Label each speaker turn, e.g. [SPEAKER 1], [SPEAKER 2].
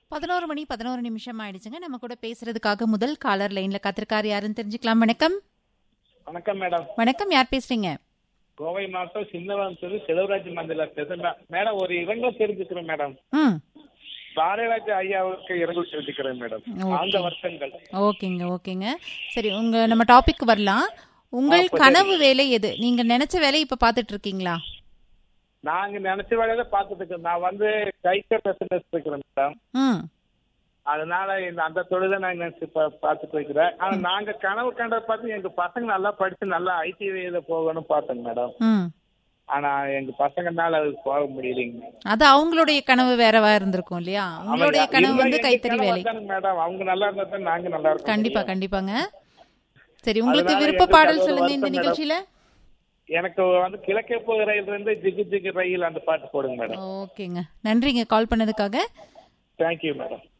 [SPEAKER 1] 11 மணி 11 நிமிஷம் ஆயிடுச்சுங்க. நம்ம கூட பேசுறதுக்காக முதல் காலர் லைன்ல காத்திருக்காரு. யாருன்னு தெரிஞ்சுக்கலாம். வணக்கம்.
[SPEAKER 2] வணக்கம் மேடம்.
[SPEAKER 1] வணக்கம், யார் பேசுறீங்க?
[SPEAKER 2] கோவை மாவட்டம் சின்னவன் செலவராஜ் மந்தில பேசுறேன் மேடம். ஒரு இரங்கல் தெரிஞ்சுக்கிறேன் மேடம். பாரதிராஜ ஐயாவுக்கு இரங்கல் தெரிஞ்சுக்கிறேன் மேடம். ஆழ்ந்த வருஷங்கள்.
[SPEAKER 1] ஓகேங்க. சரி, நம்ம டாபிக் வரலாம். உங்கள் கனவு வேலை எது? நீங்க நினைச்ச வேலை இப்ப பாத்துட்டு இருக்கீங்களா?
[SPEAKER 2] நாங்க நினைச்ச வேலையில பாத்துட்டு இருக்கோம். நான் கைக்கர் பிசினஸ் இருக்கிறேன் மேடம். அதனால அந்த தொழிலை நான் நினைச்சு பாத்துட்டு இருக்கிறேன். ஆனா நாங்க கனவு கண்டதை பார்த்து எங்க பசங்க நல்லா படிச்சு நல்லா ஐடிஐல போகணும்னு பார்த்தேங்க மேடம். ஆனா எங்க பசங்கனால அது போக முடியலைங்க.
[SPEAKER 1] அது அவங்களுடைய கனவு வேறவா இருந்திருக்கும் இல்லையா? அவங்களுடைய கனவு கைத்தறி வேலை
[SPEAKER 2] மேடம். அவங்க நல்லா இருந்தா நாங்க நல்லா இருக்கோம்.
[SPEAKER 1] கண்டிப்பாங்க. சரி, உங்களுக்கு விருப்ப பாடல் சொல்லுங்க இந்த நிகழ்ச்சியில.
[SPEAKER 2] எனக்கு கிழக்கே போகிற ரயில் இருந்து ஜிகு ஜிகு ரயில் அந்த பாட்டு போடுங்க மேடம்.
[SPEAKER 1] ஓகேங்க, நன்றிங்க கால் பண்ணதுக்காக.
[SPEAKER 2] Thank you madam.